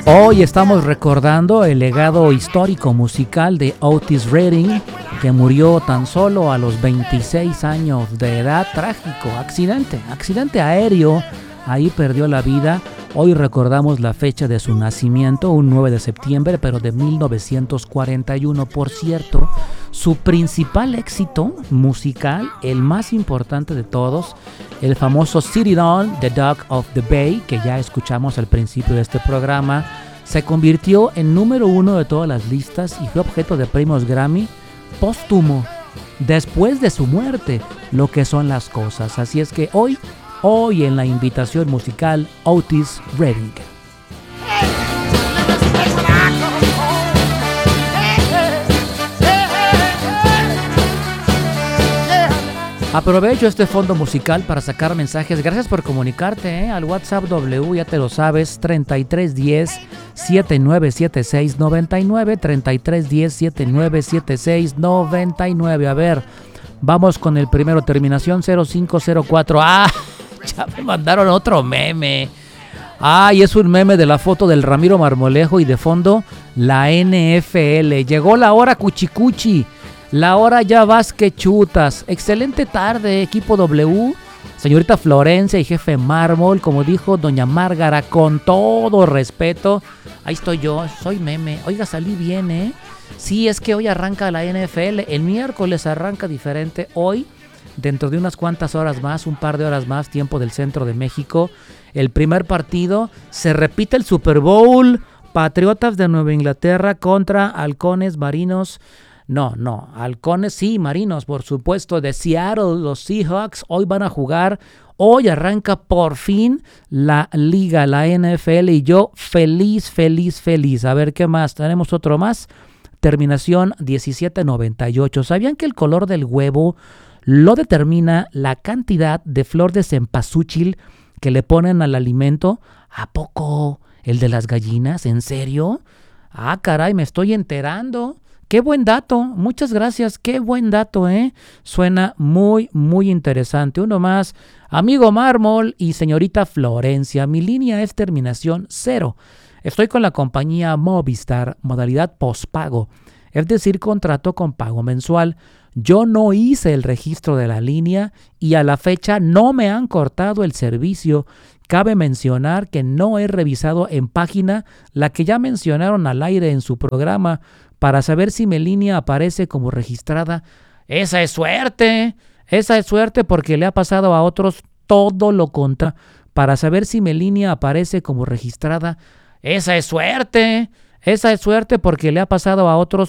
Hoy estamos recordando el legado histórico musical de Otis Redding, que murió tan solo a los 26 años de edad. Trágico, accidente aéreo, ahí perdió la vida. Hoy recordamos la fecha de su nacimiento, un 9 de septiembre, pero de 1941. Por cierto, su principal éxito musical, el más importante de todos, el famoso Sit On, The Dog of the Bay, que ya escuchamos al principio de este programa, se convirtió en número 1 de todas las listas y fue objeto de premios Grammy póstumo después de su muerte, lo que son las cosas. Así es que hoy en la invitación musical, Otis Redding. Aprovecho este fondo musical para sacar mensajes. Gracias por comunicarte al WhatsApp W, ya te lo sabes, 3310-797699, 3310-797699. A ver, vamos con el primero, terminación 0504. ¡Ah! Ya me mandaron otro meme. ¡Ay! Es un meme de la foto del Ramiro Marmolejo y de fondo la NFL. Llegó la hora cuchicuchi. La hora ya vas que chutas. Excelente tarde, equipo W. Señorita Florencia y jefe Mármol, como dijo doña Márgara, con todo respeto. Ahí estoy yo, soy meme. Oiga, salí bien, ¿eh? Sí, es que hoy arranca la NFL. El miércoles arranca diferente. Hoy, dentro de unas cuantas horas más, un par de horas más, tiempo del centro de México, el primer partido, se repite el Super Bowl. Patriotas de Nueva Inglaterra contra Halcones Marinos. No, Halcones, sí, Marinos, por supuesto, de Seattle, los Seahawks, hoy van a jugar, hoy arranca por fin la liga, la NFL, y yo feliz. A ver, ¿qué más? Tenemos otro más, terminación 1798. ¿Sabían que el color del huevo lo determina la cantidad de flor de cempasúchil que le ponen al alimento? ¿A poco? ¿El de las gallinas? ¿En serio? Ah, caray, me estoy enterando. Qué buen dato, muchas gracias, qué buen dato, Suena muy interesante. Uno más, amigo Mármol y señorita Florencia, mi línea es terminación 0. Estoy con la compañía Movistar, modalidad postpago, es decir, contrato con pago mensual. Yo no hice el registro de la línea y a la fecha no me han cortado el servicio. Cabe mencionar que no he revisado en página la que ya mencionaron al aire en su programa, para saber si mi línea aparece como registrada. Esa es suerte porque le ha pasado a otros todo lo contrario. Para saber si mi línea aparece como registrada. Esa es suerte porque le ha pasado a otros